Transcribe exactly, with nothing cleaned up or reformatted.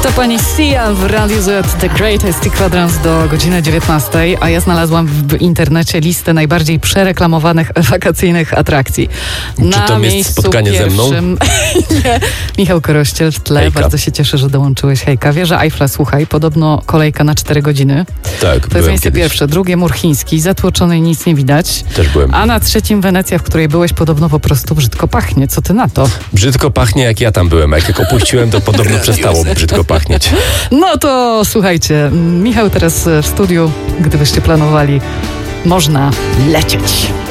To pani Sia w Radiu Z, The Greatest Quadrans do godziny dziewiętnastej, a ja znalazłam w internecie listę najbardziej przereklamowanych wakacyjnych atrakcji. Na Czy to jest spotkanie pierwszym... ze mną? Nie, Michał Korościel w tle. Hejka. Bardzo się cieszę, że dołączyłeś. Hejka. Wieża Eiffla, słuchaj, podobno kolejka na cztery godziny. Tak, To jest miejsce kiedyś. pierwsze. Drugie mur chiński, zatłoczony, nic nie widać. Też byłem. A na trzecim Wenecja, w której byłeś, podobno po prostu brzydko pachnie. Co ty na to? Brzydko pachnie, jak ja tam byłem. A jak opuściłem, to podobno przestało brzydko pachnieć. No to słuchajcie, Michał teraz w studiu, gdybyście planowali, można lecieć.